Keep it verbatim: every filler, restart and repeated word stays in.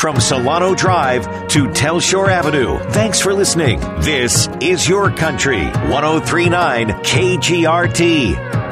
from Solano Drive to Telshore Avenue. Thanks for listening. This is Your Country, one oh three point nine K G R T.